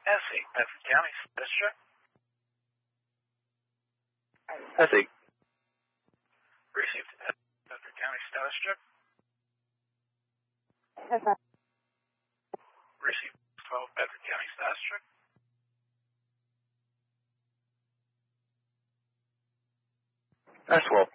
S8, Bedford County, status check. S8. Received, Bedford County, status check. Received, 12, Bedford County, status check. S12.